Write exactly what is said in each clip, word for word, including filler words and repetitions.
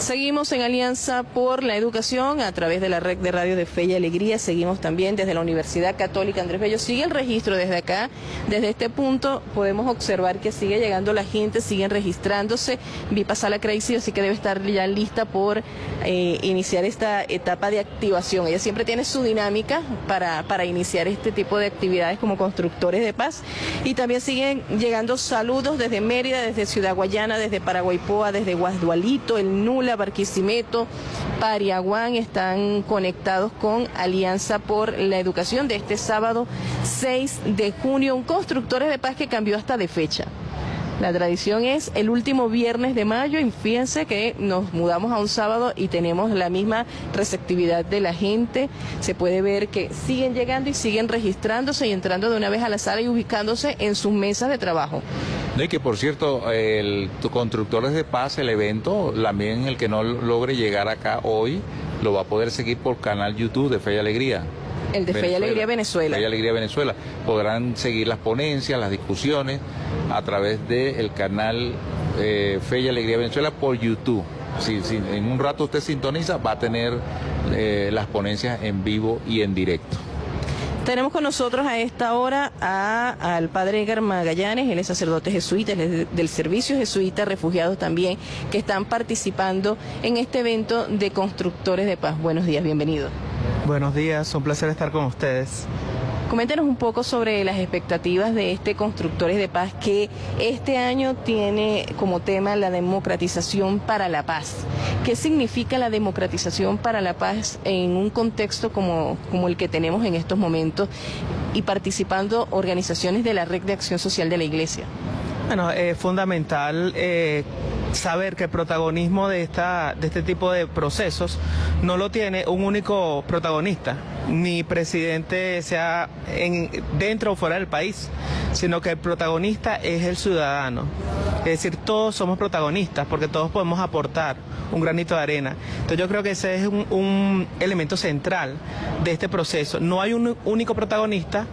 Seguimos en Alianza por la Educación a través de la red de radio de Fe y Alegría. Seguimos también desde la Universidad Católica Andrés Bello. Sigue el registro desde acá. Desde este punto podemos observar que sigue llegando la gente, siguen registrándose. Vi pasar la Crazy, así que debe estar ya lista por eh, iniciar esta etapa de activación. Ella siempre tiene su dinámica para, para iniciar este tipo de actividades como constructores de paz. Y también siguen llegando saludos desde Mérida, desde Ciudad Guayana, desde Paraguaypoa, desde Guasdualito, el Nula, Barquisimeto, Pariaguán, están conectados con Alianza por la Educación de este sábado seis de junio, un Constructores de Paz que cambió hasta de fecha. La tradición es el último viernes de mayo y fíjense que nos mudamos a un sábado y tenemos la misma receptividad de la gente. Se puede ver que siguen llegando y siguen registrándose y entrando de una vez a la sala y ubicándose en sus mesas de trabajo. No, y que por cierto, el Constructores de Paz, el evento, también el que no logre llegar acá hoy, lo va a poder seguir por canal YouTube de Fe y Alegría. El de Fe y Alegría Venezuela. Fe y Alegría Venezuela. Podrán seguir las ponencias, las discusiones a través del canal eh, Fe y Alegría Venezuela por YouTube. Si, si en un rato usted sintoniza, va a tener eh, las ponencias en vivo y en directo. Tenemos con nosotros a esta hora a, al padre Edgar Magallanes, él es sacerdote jesuita, él es del Servicio Jesuita, refugiados también, que están participando en este evento de Constructores de Paz. Buenos días, bienvenido. Buenos días, un placer estar con ustedes. Coméntenos un poco sobre las expectativas de este Constructores de Paz que este año tiene como tema la democratización para la paz. ¿Qué significa la democratización para la paz en un contexto como, como el que tenemos en estos momentos y participando organizaciones de la Red de Acción Social de la Iglesia? Bueno, es fundamental eh, saber que el protagonismo de, esta, de este tipo de procesos no lo tiene un único protagonista, ni presidente sea en, dentro o fuera del país, sino que el protagonista es el ciudadano. Es decir, todos somos protagonistas porque todos podemos aportar un granito de arena. Entonces yo creo que ese es un, un elemento central de este proceso. No hay un único protagonista.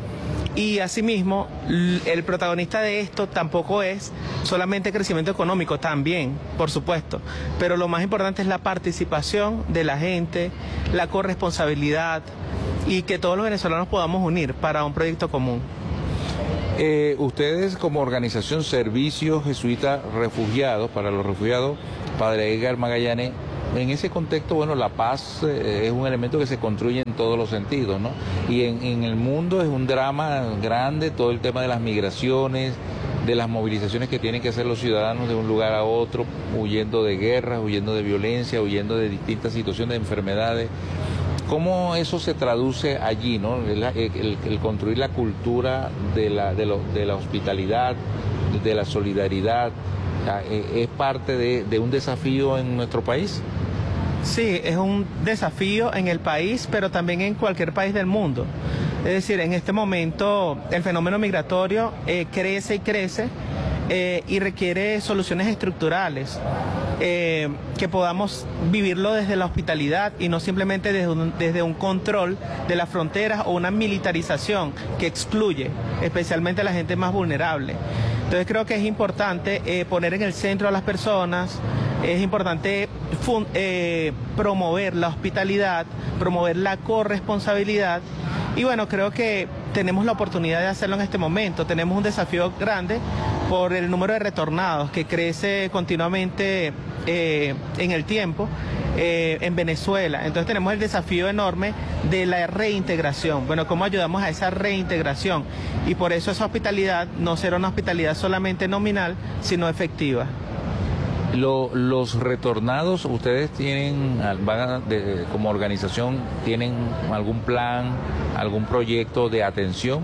Y asimismo, el protagonista de esto tampoco es solamente crecimiento económico, también, por supuesto, pero lo más importante es la participación de la gente, la corresponsabilidad y que todos los venezolanos podamos unir para un proyecto común. Eh, ustedes como organización Servicio Jesuita Refugiados, para los refugiados, padre Edgar Magallanes, en ese contexto, bueno, la paz eh, es un elemento que se construye en todos los sentidos, ¿no? Y en, en el mundo es un drama grande todo el tema de las migraciones, de las movilizaciones que tienen que hacer los ciudadanos de un lugar a otro, huyendo de guerras, huyendo de violencia, huyendo de distintas situaciones de enfermedades. ¿Cómo eso se traduce allí, ¿no? El, el, el construir la cultura de la, de, lo, de la hospitalidad, de la solidaridad, ¿es parte de, de un desafío en nuestro país? Sí, es un desafío en el país, pero también en cualquier país del mundo. Es decir, en este momento el fenómeno migratorio eh, crece y crece eh, y requiere soluciones estructurales, eh, que podamos vivirlo desde la hospitalidad y no simplemente desde un, desde un control de las fronteras o una militarización que excluye especialmente a la gente más vulnerable. Entonces creo que es importante eh, poner en el centro a las personas, es importante eh, promover la hospitalidad, promover la corresponsabilidad y bueno, creo que tenemos la oportunidad de hacerlo en este momento. Tenemos un desafío grande por el número de retornados que crece continuamente eh, en el tiempo eh, en Venezuela. Entonces tenemos el desafío enorme de la reintegración. Bueno, ¿cómo ayudamos a esa reintegración? Y por eso esa hospitalidad no será una hospitalidad solamente nominal, sino efectiva. Lo, los retornados, ¿ustedes tienen, van a, de, como organización, tienen algún plan, algún proyecto de atención?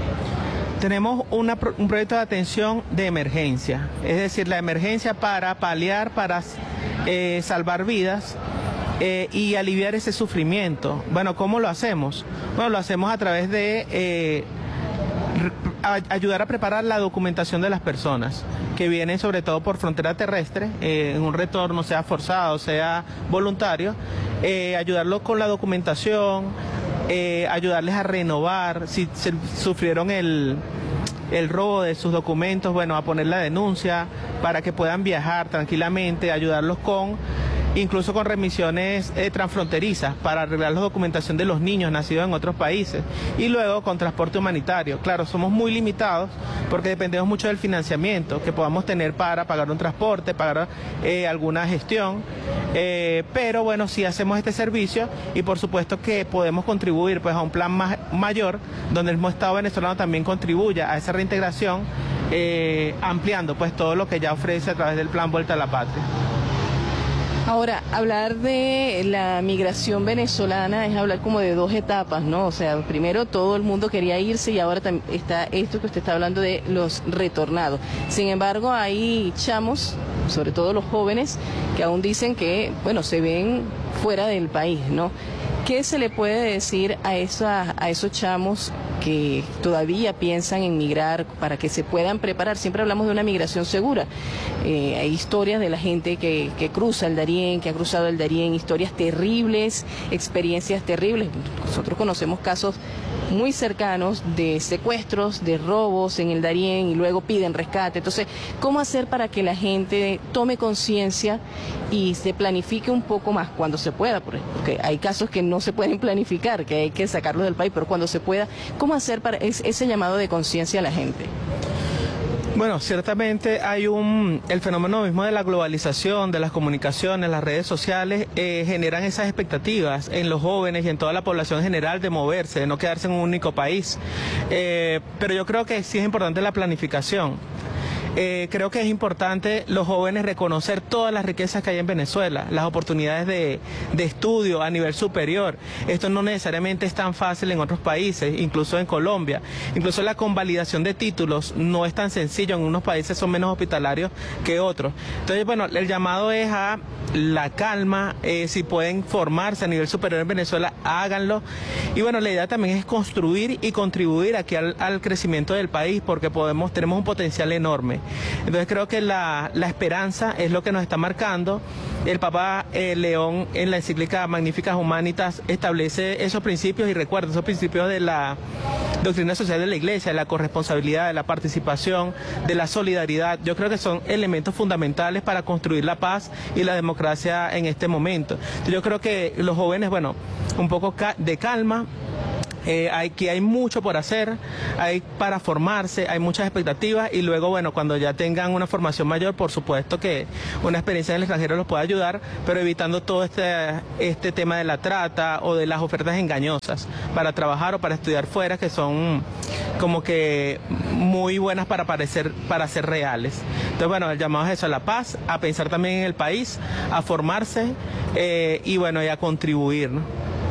Tenemos una, un proyecto de atención de emergencia, es decir, la emergencia para paliar, para eh, salvar vidas eh, y aliviar ese sufrimiento. Bueno, ¿cómo lo hacemos? Bueno, lo hacemos a través de eh, a, ayudar a preparar la documentación de las personas que vienen sobre todo por frontera terrestre, eh, en un retorno, sea forzado, sea voluntario, eh, ayudarlos con la documentación, eh, ayudarles a renovar, si se sufrieron el, el robo de sus documentos, bueno, a poner la denuncia para que puedan viajar tranquilamente, ayudarlos con incluso con remisiones eh, transfronterizas para arreglar la documentación de los niños nacidos en otros países, y luego con transporte humanitario. Claro, somos muy limitados porque dependemos mucho del financiamiento que podamos tener para pagar un transporte, pagar eh, alguna gestión, eh, pero bueno, sí hacemos este servicio y por supuesto que podemos contribuir pues a un plan más, mayor, donde el mismo Estado venezolano también contribuya a esa reintegración, eh, ampliando pues todo lo que ya ofrece a través del plan Vuelta a la Patria. Ahora, hablar de la migración venezolana es hablar como de dos etapas, ¿no? O sea, primero todo el mundo quería irse y ahora está esto que usted está hablando de los retornados. Sin embargo, hay chamos, sobre todo los jóvenes, que aún dicen que, bueno, se ven fuera del país, ¿no? ¿Qué se le puede decir a, esa, a esos chamos que todavía piensan en migrar para que se puedan preparar? Siempre hablamos de una migración segura. Eh, hay historias de la gente que, que cruza el Darién, que ha cruzado el Darién, historias terribles, experiencias terribles. Nosotros conocemos casos muy cercanos de secuestros, de robos en el Darién y luego piden rescate. Entonces, ¿cómo hacer para que la gente tome conciencia y se planifique un poco más cuando se pueda? Porque hay casos que no se pueden planificar, que hay que sacarlos del país, pero cuando se pueda, ¿cómo hacer para ese llamado de conciencia a la gente? Bueno, ciertamente hay un, el fenómeno mismo de la globalización, de las comunicaciones, las redes sociales, eh, generan esas expectativas en los jóvenes y en toda la población general de moverse, de no quedarse en un único país. Eh, pero yo creo que sí es importante la planificación. Eh, creo que es importante los jóvenes reconocer todas las riquezas que hay en Venezuela, las oportunidades de, de estudio a nivel superior. Esto no necesariamente es tan fácil en otros países, incluso en Colombia. Incluso la convalidación de títulos no es tan sencillo, en unos países son menos hospitalarios que otros. Entonces, bueno, el llamado es a la calma, eh, si pueden formarse a nivel superior en Venezuela, háganlo. Y bueno, la idea también es construir y contribuir aquí al, al crecimiento del país, porque podemos, tenemos un potencial enorme. Entonces creo que la, la esperanza es lo que nos está marcando. El Papa eh, León en la encíclica Magnificat Humanitas establece esos principios y recuerda esos principios de la doctrina social de la Iglesia, de la corresponsabilidad, de la participación, de la solidaridad. Yo creo que son elementos fundamentales para construir la paz y la democracia en este momento. Entonces, yo creo que los jóvenes, bueno, un poco de calma. Eh, hay que hay mucho por hacer, hay para formarse, hay muchas expectativas y luego, bueno, cuando ya tengan una formación mayor, por supuesto que una experiencia en el extranjero los puede ayudar, pero evitando todo este, este tema de la trata o de las ofertas engañosas para trabajar o para estudiar fuera, que son como que muy buenas para parecer, para ser reales. Entonces, bueno, el llamado es eso, a la paz, a pensar también en el país, a formarse eh, y bueno, y a contribuir, ¿no?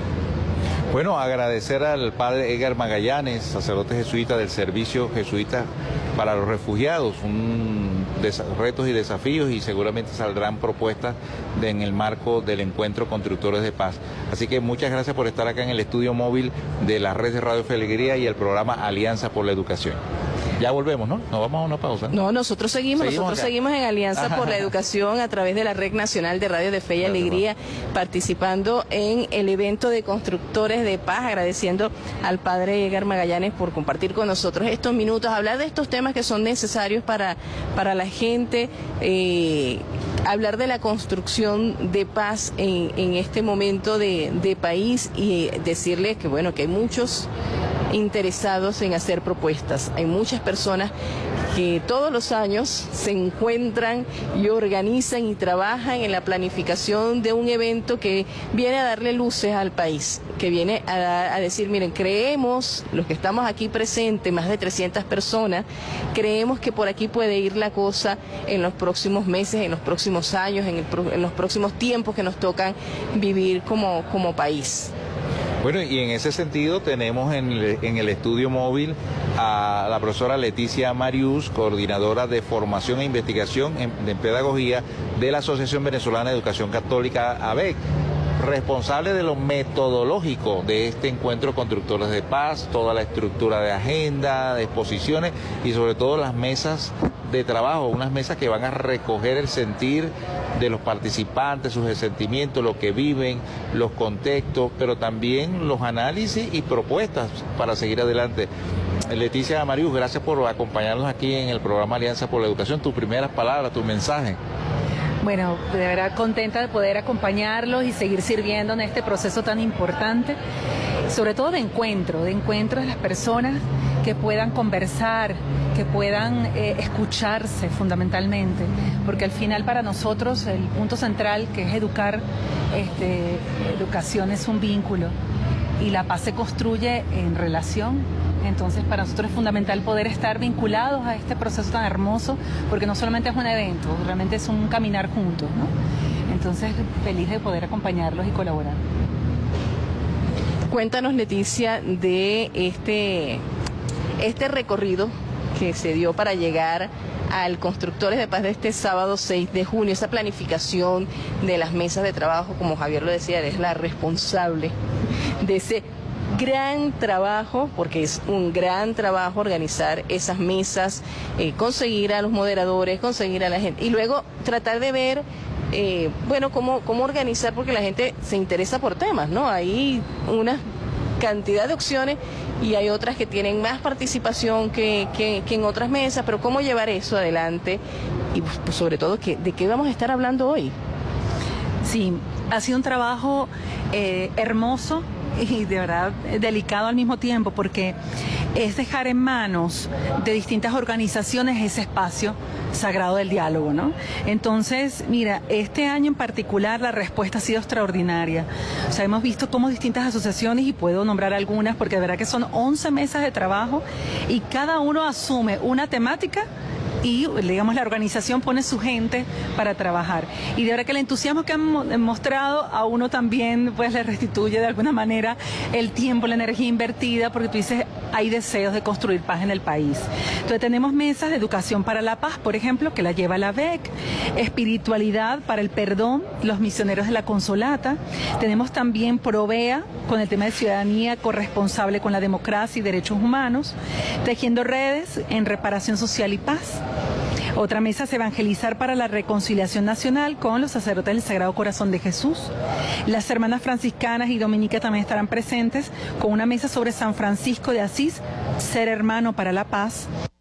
Bueno, agradecer al padre Edgar Magallanes, sacerdote jesuita del Servicio Jesuita para los Refugiados, un retos y desafíos, y seguramente saldrán propuestas de, en el marco del encuentro Constructores de Paz. Así que muchas gracias por estar acá en el estudio móvil de la red de Radio Fe y Alegría y el programa Alianza por la Educación. Ya volvemos, ¿no? Nos vamos a una pausa. No, nosotros seguimos, seguimos nosotros acá. seguimos en Alianza Ajá. por la Educación a través de la Red Nacional de Radio de Fe y Alegría, participando en el evento de Constructores de Paz, agradeciendo al padre Edgar Magallanes por compartir con nosotros estos minutos, hablar de estos temas que son necesarios para, para la gente, eh, hablar de la construcción de paz en, en este momento de, de país y decirles que, bueno, que hay muchos interesados en hacer propuestas. Hay muchas personas que todos los años se encuentran y organizan y trabajan en la planificación de un evento que viene a darle luces al país, que viene a, a decir, miren, creemos, los que estamos aquí presentes, más de trescientas personas, creemos que por aquí puede ir la cosa en los próximos meses, en los próximos años, en, el, en los próximos tiempos que nos tocan vivir como, como país. Bueno, y en ese sentido tenemos en el, en el estudio móvil a la profesora Leticia Marius, coordinadora de formación e investigación en, en pedagogía de la Asociación Venezolana de Educación Católica, A B E C, responsable de lo metodológico de este encuentro Constructores de Paz, toda la estructura de agenda, de exposiciones y sobre todo las mesas de trabajo, unas mesas que van a recoger el sentir de los participantes, sus sentimientos, lo que viven, los contextos, pero también los análisis y propuestas para seguir adelante. Leticia Marius, gracias por acompañarnos aquí en el programa Alianza por la Educación. Tus primeras palabras, tu mensaje. Bueno, de verdad contenta de poder acompañarlos y seguir sirviendo en este proceso tan importante, sobre todo de encuentro, de encuentro de las personas que puedan conversar, que puedan eh, escucharse fundamentalmente, porque al final para nosotros el punto central, que es educar, este, educación es un vínculo y la paz se construye en relación. Entonces para nosotros es fundamental poder estar vinculados a este proceso tan hermoso, porque no solamente es un evento, realmente es un caminar juntos, ¿no? Entonces feliz de poder acompañarlos y colaborar. Cuéntanos, Leticia, de este, este recorrido que se dio para llegar al Constructores de Paz de este sábado seis de junio, esa planificación de las mesas de trabajo, como Javier lo decía, eres la responsable de ese gran trabajo, porque es un gran trabajo organizar esas mesas, eh, conseguir a los moderadores, conseguir a la gente, y luego tratar de ver, eh, bueno, cómo, cómo organizar, porque la gente se interesa por temas, ¿no? Hay una cantidad de opciones y hay otras que tienen más participación que, que, que en otras mesas, pero cómo llevar eso adelante y pues, sobre todo, que, ¿de qué vamos a estar hablando hoy? Sí, ha sido un trabajo eh, hermoso y de verdad delicado al mismo tiempo, porque es dejar en manos de distintas organizaciones ese espacio sagrado del diálogo, ¿no? Entonces, mira, este año en particular la respuesta ha sido extraordinaria. O sea, hemos visto cómo distintas asociaciones, y puedo nombrar algunas porque de verdad que son once mesas de trabajo y cada uno asume una temática y, digamos, la organización pone su gente para trabajar. Y de verdad que el entusiasmo que han mostrado a uno también, pues le restituye de alguna manera el tiempo, la energía invertida, porque tú dices, hay deseos de construir paz en el país. Entonces tenemos mesas de educación para la paz, por ejemplo, que la lleva la B E C, espiritualidad para el perdón, los misioneros de la Consolata. Tenemos también Provea, con el tema de ciudadanía corresponsable con la democracia y derechos humanos, tejiendo redes en reparación social y paz. Otra mesa es evangelizar para la reconciliación nacional con los sacerdotes del Sagrado Corazón de Jesús. Las hermanas franciscanas y dominicas también estarán presentes con una mesa sobre San Francisco de Asís, ser hermano para la paz.